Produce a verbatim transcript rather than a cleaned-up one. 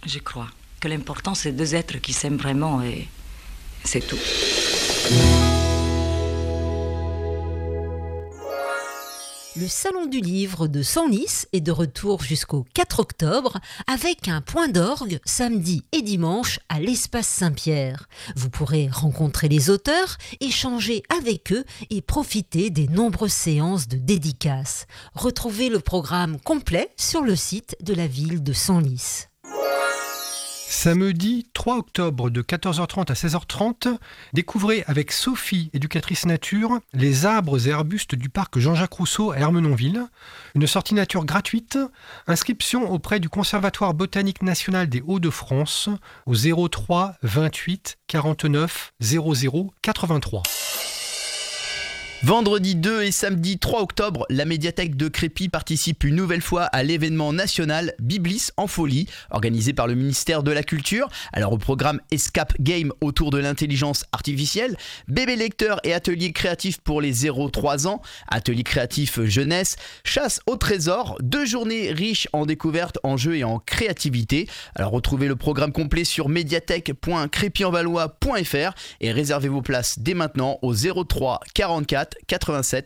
Je crois que l'important, c'est deux êtres qui s'aiment vraiment et c'est tout. Le Salon du Livre de Senlis est de retour jusqu'au quatre octobre avec un point d'orgue samedi et dimanche à l'Espace Saint-Pierre. Vous pourrez rencontrer les auteurs, échanger avec eux et profiter des nombreuses séances de dédicaces. Retrouvez le programme complet sur le site de la ville de Senlis. Samedi trois octobre de quatorze heures trente à seize heures trente, découvrez avec Sophie, éducatrice nature, les arbres et arbustes du parc Jean-Jacques Rousseau à Ermenonville. Une sortie nature gratuite, inscription auprès du Conservatoire botanique national des Hauts-de-France au zéro trois vingt-huit quarante-neuf zéro zéro quatre-vingt-trois. Vendredi deux et samedi trois octobre, la médiathèque de Crépy participe une nouvelle fois à l'événement national Biblis en folie, organisé par le ministère de la Culture. Alors au programme Escape Game autour de l'intelligence artificielle, bébé lecteur et atelier créatif pour les zéro trois ans, atelier créatif jeunesse, chasse au trésor, deux journées riches en découvertes, en jeux et en créativité. Alors retrouvez le programme complet sur médiathèque point crépy en valois point f r et réservez vos places dès maintenant au zéro trois quarante-quatre quatre-vingt-sept